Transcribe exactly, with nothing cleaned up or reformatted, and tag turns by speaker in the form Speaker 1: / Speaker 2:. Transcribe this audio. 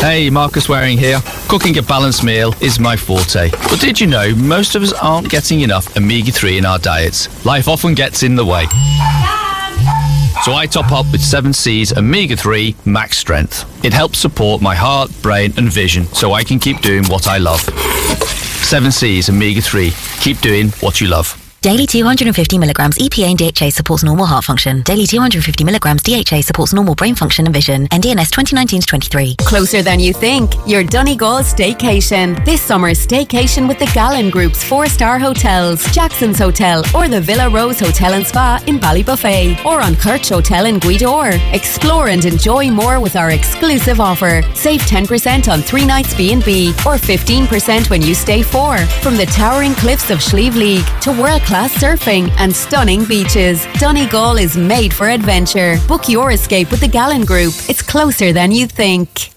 Speaker 1: Hey, Marcus Waring here. Cooking a balanced meal is my forte. But did you know most of us aren't getting enough omega three in our diets? Life often gets in the way. So I top up with seven C's Omega three Max Strength. It helps support my heart, brain and vision so I can keep doing what I love. seven C's Omega three. Keep doing what you love.
Speaker 2: Daily two hundred fifty milligrams E P A and D H A supports normal heart function. Daily two hundred fifty milligrams D H A supports normal brain function and vision. N D N S twenty nineteen to twenty-three.
Speaker 3: Closer than you think. Your Donegal Staycation. This summer's staycation with the Gallen Group's four-star hotels, Jackson's Hotel or the Villa Rose Hotel and Spa in Ballybuffet or on Kirch Hotel in Guidor. Explore and enjoy more with our exclusive offer. Save ten percent on three nights B and B or fifteen percent when you stay four. From the towering cliffs of Slieve League to world-class surfing and stunning beaches, Donegal is made for adventure. Book your escape with the Gallen Group. It's closer than you think.